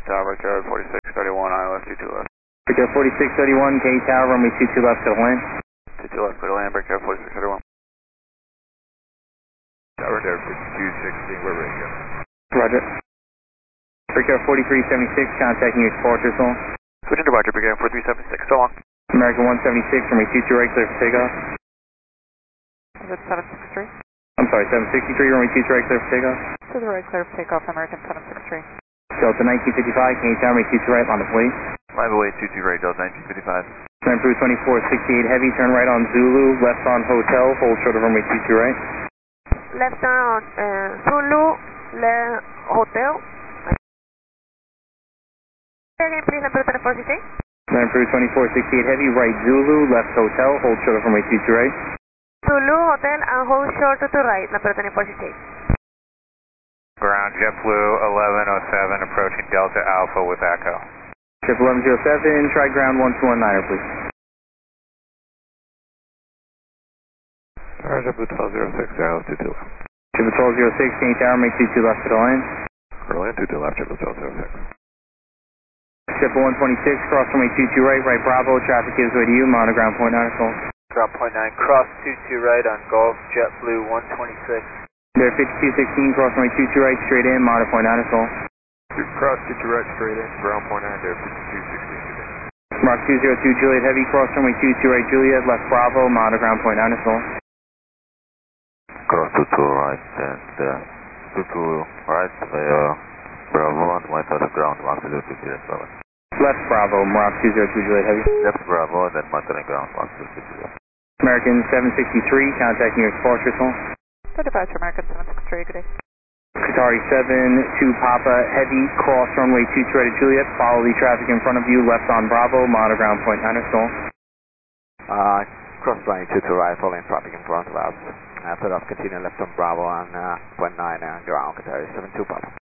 Tower, Tower 4631, ILS 22 left. Breaker 4631, K Tower, runway 22 left to the land. 22 left, clear to land, Breaker 4631. Tower, Tower 5216, we're ready to go. Roger. Breaker 4376, contacting your departure zone. Switching to Roger, Breaker 4376, so long. American 176, runway 22 right, clear for takeoff. Is it 763? I'm sorry, 763, runway 22 right, clear for takeoff. To the right, clear for takeoff, American 763. Delta 1955, K Tower, runway 22 right, on the way. Live away 22 right, Delta 1955. Turn through 2468 heavy, turn right on Zulu, left on Hotel, hold short of runway 22 right. Left on Zulu, Hotel. Again, please, number 2468. Turn through 2468 heavy, right Zulu, left Hotel, hold short of runway 22 right. Zulu, Hotel, and hold short to the right, number 2468. Ground JetBlue 1107, approaching Delta Alpha with Echo. Trip 1107, try ground 1219er, please. Tower, JetBlue 1206, ILS 22 left. Trip 1206, K Tower, make 22 left to the land. Clear land, 22 left, JetBlue 1206. Trip 126, cross runway 22 right, right Bravo, traffic gives way to you, monitor ground point 9 Golf. Ground point 9, cross 22 right on Golf, JetBlue 126. There 5216, cross runway 22 right, straight in, monitor point 9 Golf. Cross 22 right, straight in, ground point 9, there 5216. Mark 202 Juliet Heavy, cross runway 22 right Juliet, left Bravo, monitor ground point 9 Golf. Cross 22 right and 22 right, Bravo 1, white out of ground, 102 Juliet Bravo. Left Bravo, Mark 202 Juliet Heavy. Left Bravo, then monitoring ground, 102 Juliet. American 763, contacting your departure zone. For departure, American 763, good day. Qatari 7, 2 Papa, heavy, cross runway 22 right at Juliet, follow the traffic in front of you, left on Bravo, monitor ground point 9 Golf. Cross runway 22 right, following traffic in front of us. Set off, continue left on Bravo on point 9 ground, Qatari 7, 2 Papa.